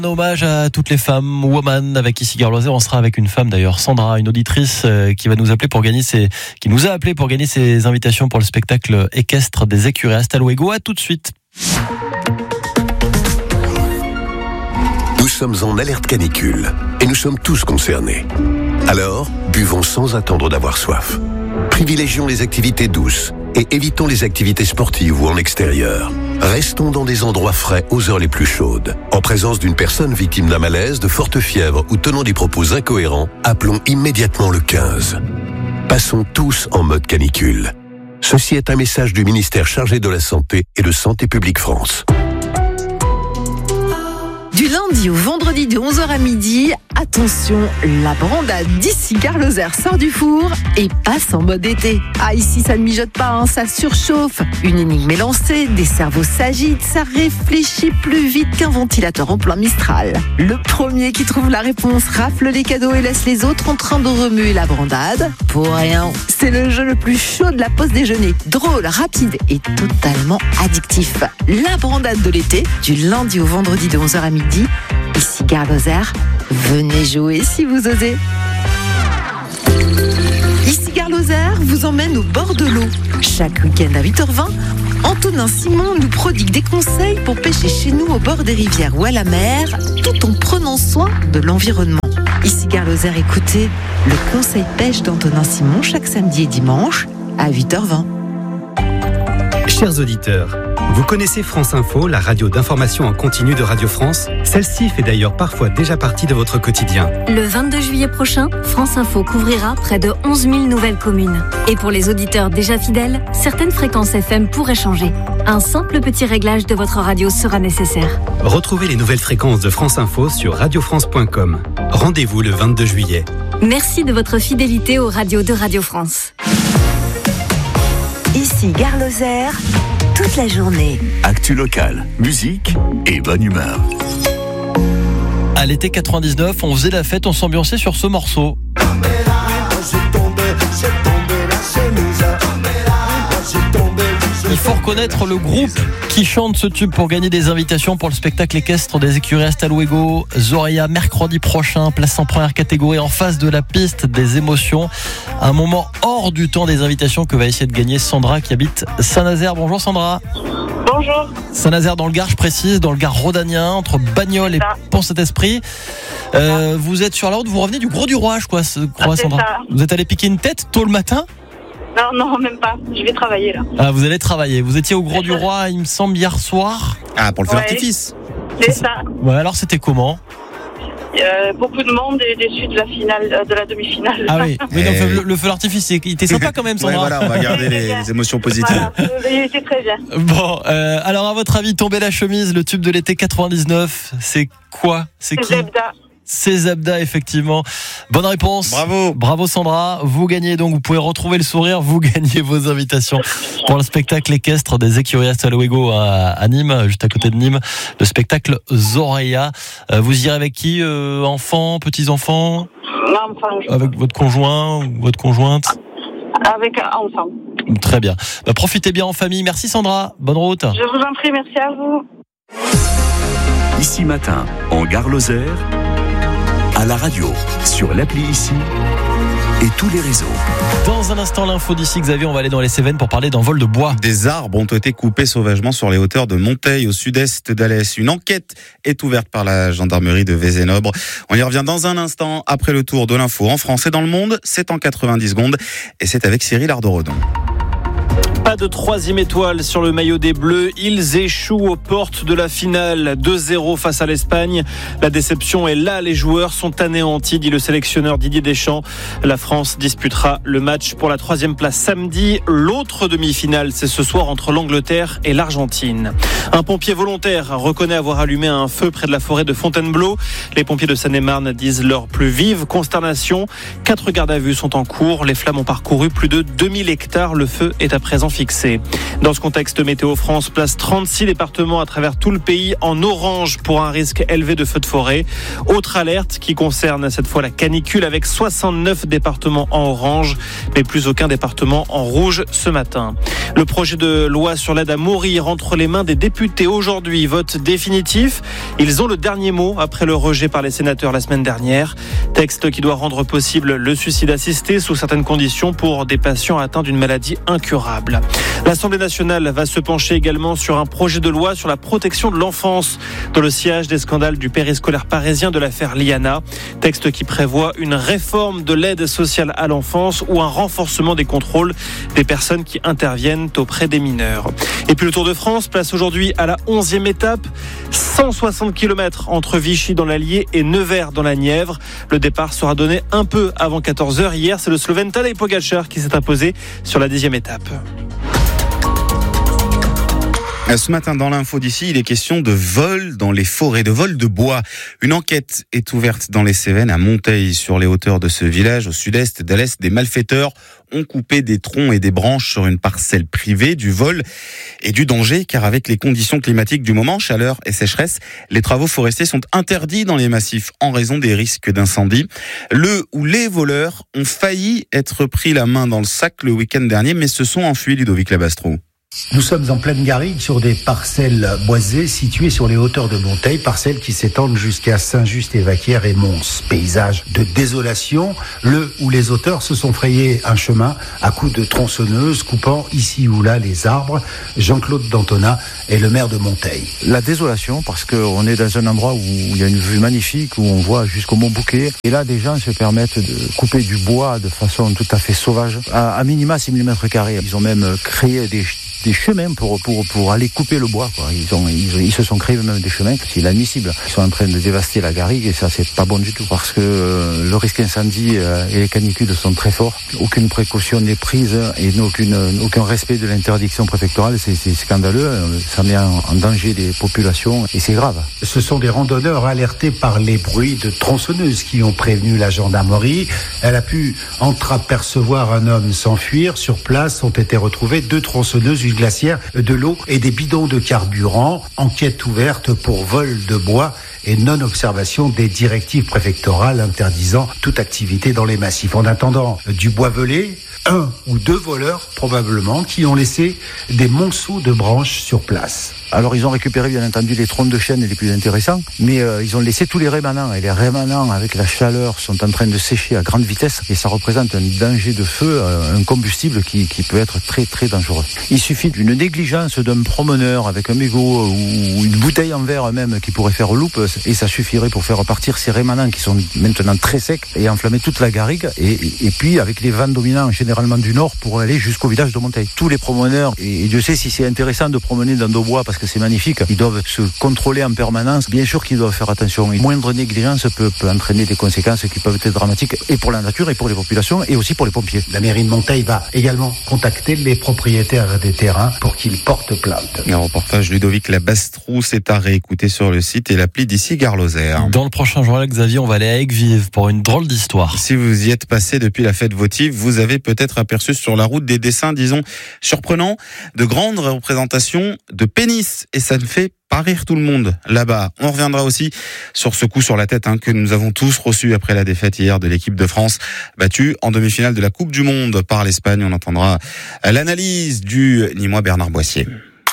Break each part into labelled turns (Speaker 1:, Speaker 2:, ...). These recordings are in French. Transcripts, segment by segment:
Speaker 1: Un hommage à toutes les femmes, woman, avec ici Gare Loisère. On sera avec une femme d'ailleurs, Sandra, une auditrice qui va nous appeler pour gagner qui nous a appelé pour gagner ses invitations pour le spectacle équestre des écuries Hasta Luego. À tout de suite.
Speaker 2: Nous sommes en alerte canicule et nous sommes tous concernés. Alors, buvons sans attendre d'avoir soif. Privilégions les activités douces et évitons les activités sportives ou en extérieur. Restons dans des endroits frais aux heures les plus chaudes. En présence d'une personne victime d'un malaise, de forte fièvre ou tenant des propos incohérents, appelons immédiatement le 15. Passons tous en mode canicule. Ceci est un message du ministère chargé de la Santé et de Santé publique France.
Speaker 3: Du lundi au vendredi de 11h à midi, attention, la brandade d'ici Gare Loisère sort du four et passe en mode été. Ah, ici ça ne mijote pas, ça surchauffe. Une énigme est lancée, des cerveaux s'agitent, ça réfléchit plus vite qu'un ventilateur en plein Mistral. Le premier qui trouve la réponse rafle les cadeaux et laisse les autres en train de remuer la brandade. Pour rien, c'est le jeu le plus chaud de la pause déjeuner. Drôle, rapide et totalement addictif. La brandade de l'été, du lundi au vendredi de 11h à midi. Ici Gare Loisère, venez jouer si vous osez. Ici Gare Loisère vous emmène au bord de l'eau. Chaque week-end à 8h20, Antonin Simon nous prodigue des conseils pour pêcher chez nous au bord des rivières ou à la mer, tout en prenant soin de l'environnement. Ici Gare Loisère, écoutez le conseil pêche d'Antonin Simon chaque samedi et dimanche à 8h20.
Speaker 4: Chers auditeurs, vous connaissez France Info, la radio d'information en continu de Radio France? Celle-ci fait d'ailleurs parfois déjà partie de votre quotidien.
Speaker 5: Le 22 juillet prochain, France Info couvrira près de 11 000 nouvelles communes. Et pour les auditeurs déjà fidèles, certaines fréquences FM pourraient changer. Un simple petit réglage de votre radio sera nécessaire.
Speaker 4: Retrouvez les nouvelles fréquences de France Info sur radiofrance.com. Rendez-vous le 22 juillet.
Speaker 5: Merci de votre fidélité aux radios de Radio France.
Speaker 3: Ici Gare Loisère, toute la journée.
Speaker 2: Actu locale, musique et bonne humeur.
Speaker 1: À l'été 99, on faisait la fête, on s'ambiançait sur ce morceau. Il faut reconnaître le groupe qui chante ce tube pour gagner des invitations pour le spectacle équestre des écuries Hasta Luego. Zorya, mercredi prochain, place en première catégorie, en face de la piste des émotions. Un moment hors du temps des invitations que va essayer de gagner Sandra qui habite Saint-Nazaire. Bonjour Sandra.
Speaker 6: Bonjour.
Speaker 1: Saint-Nazaire dans le Gard, je précise, dans le Gard rhodanien, entre Bagnoles et Pont-Saint-Esprit. Vous êtes sur la route, vous revenez du Gros du Roi, je crois, Sandra.
Speaker 6: Ça.
Speaker 1: Vous êtes allé piquer une tête tôt le matin ?
Speaker 6: Non, même pas. Je vais travailler là.
Speaker 1: Ah, vous allez travailler. Vous étiez au Gros du Roi, il me semble, hier soir.
Speaker 7: Ah, pour le feu d'artifice.
Speaker 6: C'est ça.
Speaker 1: Ouais, alors c'était comment ?
Speaker 6: Beaucoup de monde est déçu de la finale, de la demi-finale.
Speaker 1: Ah oui, mais donc, le feu d'artifice, il était sympa quand même, Sandra.
Speaker 7: Ouais, voilà, on va garder les émotions positives.
Speaker 6: Voilà, il était très bien.
Speaker 1: Bon, alors à votre avis, tomber la chemise, le tube de l'été 99, c'est quoi ? C'est qui ?
Speaker 6: Zebda.
Speaker 1: C'est Zebda, effectivement. Bonne réponse. Bravo Sandra. Vous gagnez donc, vous pouvez retrouver le sourire, vous gagnez vos invitations pour le spectacle équestre des écuries Hasta Luego à Nîmes, juste à côté de Nîmes, le spectacle Zorya. Vous irez avec qui ? Enfants, petits-enfants ?
Speaker 6: Non, enfin,
Speaker 1: avec votre conjoint ou votre conjointe ?
Speaker 6: Avec enfant.
Speaker 1: Très bien. Profitez bien en famille. Merci Sandra. Bonne route.
Speaker 6: Je vous en prie, merci à vous.
Speaker 2: Ici matin, en Gare Loisère, à la radio, sur l'appli Ici et tous les réseaux.
Speaker 1: Dans un instant, l'info d'ici, Xavier, on va aller dans les Cévennes pour parler d'un vol de bois.
Speaker 7: Des arbres ont été coupés sauvagement sur les hauteurs de Monteil, au sud-est d'Alès. Une enquête est ouverte par la gendarmerie de Vézénobre. On y revient dans un instant, après le tour de l'info en France et dans le monde. C'est en 90 secondes et c'est avec Cyril Ardoredon.
Speaker 8: Pas de troisième étoile sur le maillot des Bleus. Ils échouent aux portes de la finale. 2-0 face à l'Espagne. La déception est là. Les joueurs sont anéantis, dit le sélectionneur Didier Deschamps. La France disputera le match pour la 3e place samedi. L'autre demi-finale, c'est ce soir entre l'Angleterre et l'Argentine. Un pompier volontaire reconnaît avoir allumé un feu près de la forêt de Fontainebleau. Les pompiers de Seine-et-Marne disent leur plus vive consternation. 4 gardes à vue sont en cours. Les flammes ont parcouru plus de 2000 hectares. Le feu est à présent fixés. Dans ce contexte, Météo France place 36 départements à travers tout le pays en orange pour un risque élevé de feux de forêt. Autre alerte qui concerne cette fois la canicule avec 69 départements en orange, mais plus aucun département en rouge ce matin. Le projet de loi sur l'aide à mourir entre les mains des députés aujourd'hui. Vote définitif. Ils ont le dernier mot après le rejet par les sénateurs la semaine dernière. Texte qui doit rendre possible le suicide assisté sous certaines conditions pour des patients atteints d'une maladie incurable. L'Assemblée nationale va se pencher également sur un projet de loi sur la protection de l'enfance dans le sillage des scandales du périscolaire parisien de l'affaire Liana. Texte qui prévoit une réforme de l'aide sociale à l'enfance ou un renforcement des contrôles des personnes qui interviennent auprès des mineurs. Et puis le Tour de France place aujourd'hui à la 11e étape, 160 km entre Vichy dans l'Allier et Nevers dans la Nièvre. Le départ sera donné un peu avant 14h. Hier, c'est le Slovène Tadej Pogačar qui s'est imposé sur la 10e étape.
Speaker 7: Ce matin, dans l'info d'ici, il est question de vol dans les forêts, de vol de bois. Une enquête est ouverte dans les Cévennes, à Monteil, sur les hauteurs de ce village, au sud-est d'Alès. Des malfaiteurs ont coupé des troncs et des branches sur une parcelle privée. Du vol et du danger, car avec les conditions climatiques du moment, chaleur et sécheresse, les travaux forestiers sont interdits dans les massifs en raison des risques d'incendie. Le ou les voleurs ont failli être pris la main dans le sac le week-end dernier, mais se sont enfuis, Ludovic Labastro.
Speaker 9: Nous sommes en pleine garrigue sur des parcelles boisées situées sur les hauteurs de Monteil, parcelles qui s'étendent jusqu'à Saint-Just-et-Vaquière et Mons. Paysage de désolation, le ou les auteurs se sont frayés un chemin à coups de tronçonneuses coupant ici ou là les arbres. Jean-Claude Dantona est le maire de Monteil.
Speaker 10: La désolation, parce qu'on est dans un endroit où il y a une vue magnifique, où on voit jusqu'au Mont Bouquet. Et là, des gens se permettent de couper du bois de façon tout à fait sauvage, à minima 6 mm². Ils ont même créé des chemins pour aller couper le bois, quoi. Ils se sont créés même des chemins. C'est inadmissible. Ils sont en train de dévaster la garrigue et ça, c'est pas bon du tout parce que le risque incendie et les canicules sont très forts. Aucune précaution n'est prise et aucun respect de l'interdiction préfectorale. C'est scandaleux. Ça met en danger les populations et c'est grave.
Speaker 9: Ce sont des randonneurs alertés par les bruits de tronçonneuses qui ont prévenu la gendarmerie. Elle a pu entreapercevoir un homme s'enfuir. Sur place ont été retrouvées 2 tronçonneuses, une glacière, de l'eau et des bidons de carburant. Enquête ouverte pour vol de bois et non-observation des directives préfectorales interdisant toute activité dans les massifs. En attendant du bois volé, 1 ou 2 voleurs probablement qui ont laissé des monceaux de branches sur place.
Speaker 10: Alors ils ont récupéré bien entendu les troncs de chêne les plus intéressants, mais ils ont laissé tous les rémanents. Et les rémanents, avec la chaleur, sont en train de sécher à grande vitesse et ça représente un danger de feu, un combustible qui peut être très très dangereux. Il suffit d'une négligence d'un promeneur avec un mégot ou une bouteille en verre même qui pourrait faire loupe et ça suffirait pour faire partir ces rémanents qui sont maintenant très secs et enflammer toute la garrigue et puis avec les vents dominants généralement du nord pour aller jusqu'au village de Monteil. Tous les promeneurs, et Dieu sait si c'est intéressant de promener dans nos bois parce que c'est magnifique, ils doivent se contrôler en permanence. Bien sûr qu'ils doivent faire attention. Une moindre négligence peut entraîner des conséquences qui peuvent être dramatiques et pour la nature et pour les populations et aussi pour les pompiers.
Speaker 9: La mairie de Monteil va également contacter les propriétaires des terrains pour qu'ils portent plainte.
Speaker 7: Un reportage Ludovic Labastro, c'est à réécouter sur le site et l'appli d'ici Gare Lozère.
Speaker 1: Dans le prochain journal, Xavier, on va aller à Aigues-Vives pour une drôle d'histoire.
Speaker 7: Si vous y êtes passé depuis la fête votive, vous avez peut-être aperçu sur la route des dessins, disons, surprenants, de grandes représentations de pénis. Et ça ne fait pas rire tout le monde là-bas. On reviendra aussi sur ce coup sur la tête que nous avons tous reçu après la défaite hier de l'équipe de France, battue en demi-finale de la Coupe du Monde par l'Espagne. On entendra l'analyse du Nîmois Bernard Boissier.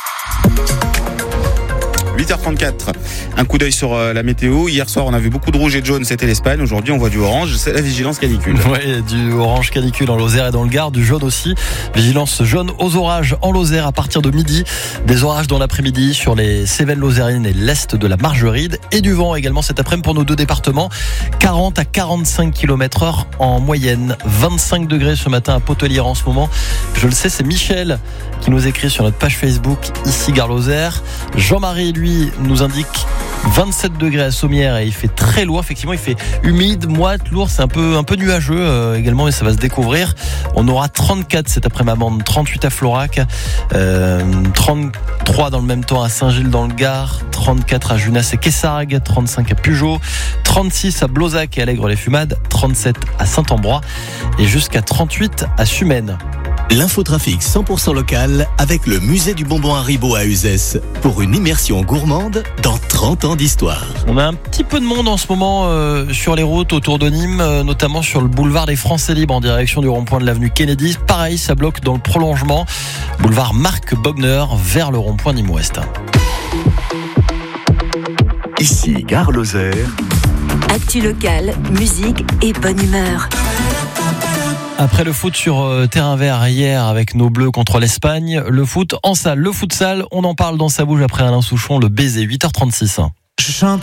Speaker 7: 8h34, un coup d'œil sur la météo. Hier soir, on a vu beaucoup de rouge et de jaune, c'était l'Espagne. Aujourd'hui, on voit du orange, c'est la vigilance canicule.
Speaker 1: Oui, du orange canicule en Lozère et dans le Gard, du jaune aussi. Vigilance jaune aux orages en Lozère à partir de midi. Des orages dans l'après-midi sur les Cévennes lozériennes et l'est de la Margeride. Et du vent également cet après-midi pour nos 2 départements. 40 à 45 km/h en moyenne. 25 degrés ce matin à Potelière en ce moment. Je le sais, c'est Michel qui nous écrit sur notre page Facebook, ici Gare Lozère. Jean-Marie, lui, nous indique 27 degrés à Sommières et il fait très lourd. Effectivement, il fait humide, moite, lourd. C'est un peu nuageux également, mais ça va se découvrir. On aura 34 cet après-midi, 38 à Florac, 33 dans le même temps à Saint-Gilles dans le Gard, 34 à Junas et Kessargues, 35 à Pugeot, 36 à Blozac et Allègre-les-Fumades, 37 à Saint-Ambrois et jusqu'à 38 à Sumène.
Speaker 11: L'infotrafic 100% local avec le musée du bonbon Haribo à Uzès pour une immersion gourmande dans 30 ans d'histoire.
Speaker 1: On a un petit peu de monde en ce moment sur les routes autour de Nîmes, notamment sur le boulevard des Français Libres en direction du rond-point de l'avenue Kennedy. Pareil, ça bloque dans le prolongement. Boulevard Marc Bogner vers le rond-point Nîmes-Ouest.
Speaker 12: Ici Gare Lozère.
Speaker 13: Actu locale, musique et bonne humeur.
Speaker 1: Après le foot sur terrain vert hier avec nos Bleus contre l'Espagne, le foot en salle, le futsal, on en parle dans Sa Bouge après Alain Souchon, le baiser, 8h36.